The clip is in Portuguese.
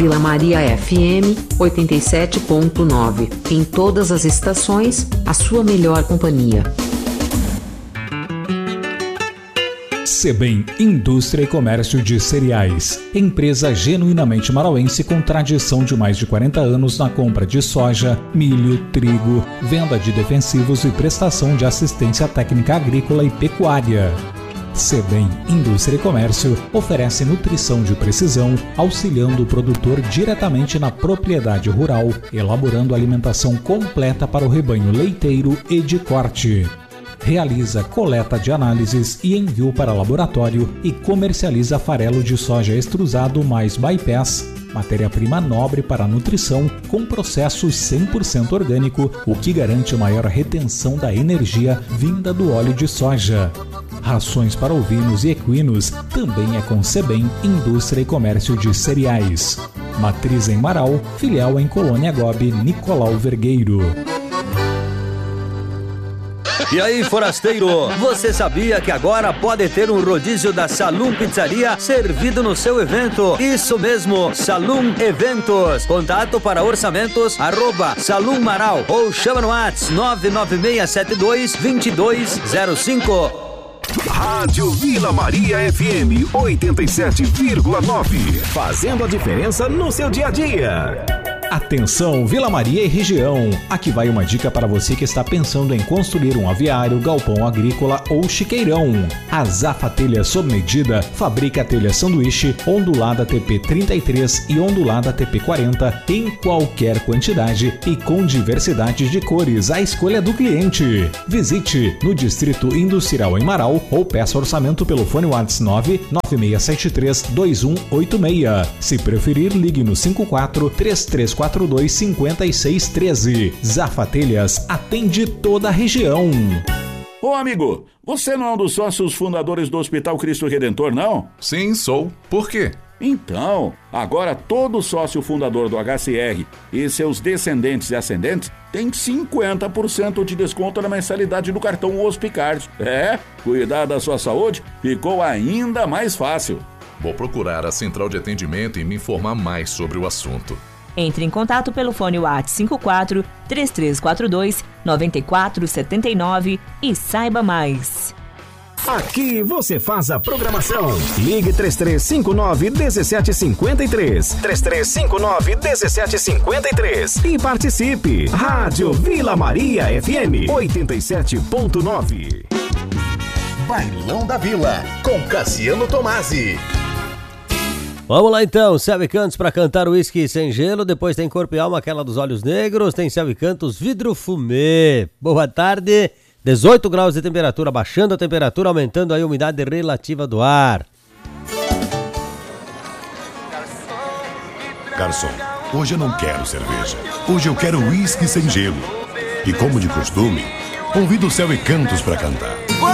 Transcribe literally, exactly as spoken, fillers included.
Vila Maria F M oitenta e sete ponto nove. Em todas as estações, a sua melhor companhia. Sebem Indústria e Comércio de Cereais, empresa genuinamente marauense com tradição de mais de quarenta anos na compra de soja, milho, trigo, venda de defensivos e prestação de assistência técnica agrícola e pecuária. Sebem Indústria e Comércio oferece nutrição de precisão, auxiliando o produtor diretamente na propriedade rural, elaborando alimentação completa para o rebanho leiteiro e de corte. Realiza coleta de análises e envio para laboratório e comercializa farelo de soja extrusado mais bypass, matéria-prima nobre para a nutrição com processo cem por cento orgânico, o que garante maior retenção da energia vinda do óleo de soja. Rações para ovinos e equinos também é com Sebem Indústria e Comércio de Cereais. Matriz em Marau, filial em Colônia Gobi, Nicolau Vergueiro. E aí, forasteiro, você sabia que agora pode ter um rodízio da Salum Pizzaria servido no seu evento? Isso mesmo, Salum Eventos. Contato para orçamentos, arroba Salum Marau ou chama no WhatsApp nove nove seis sete dois, dois dois zero cinco. Rádio Vila Maria F M oitenta e sete vírgula nove. Fazendo a diferença no seu dia a dia. Atenção, Vila Maria e região. Aqui vai uma dica para você que está pensando em construir um aviário, galpão agrícola ou chiqueirão. A Zafa Telha sob medida fabrica telha sanduíche, ondulada T P trinta e três e ondulada T P quarenta em qualquer quantidade e com diversidade de cores, à escolha do cliente. Visite no Distrito Industrial em Marau ou peça orçamento pelo fone WhatsApp nove nove seis sete três dois um oito seis. Se preferir, ligue no cinco quatro três três quatro dois cinco seis um três. Zafa Telhas atende toda a região. Ô amigo, você não é um dos sócios fundadores do Hospital Cristo Redentor, não? Sim, sou. Por quê? Então, agora todo sócio fundador do H C R e seus descendentes e ascendentes tem cinquenta por cento de desconto na mensalidade do cartão Hospicard. É, cuidar da sua saúde ficou ainda mais fácil. Vou procurar a central de atendimento e me informar mais sobre o assunto. Entre em contato pelo fone WhatsApp cinco quatro três três quatro dois nove quatro sete nove e saiba mais. Aqui você faz a programação. Ligue três três cinco nove um sete cinco três, três três cinco nove um sete cinco três e participe. Rádio Vila Maria F M oitenta e sete ponto nove. Bailão da Vila, com Cassiano Tomasi. Vamos lá então, Selvi Cantos para cantar o uísque sem gelo, depois tem Corpo e Alma, aquela dos olhos negros, tem Selvi Cantos Vidro Fumê. Boa tarde, dezoito graus de temperatura, baixando a temperatura, aumentando a umidade relativa do ar. Garçom, hoje eu não quero cerveja, hoje eu quero uísque sem gelo. E como de costume, convido o Selvi Cantos para cantar.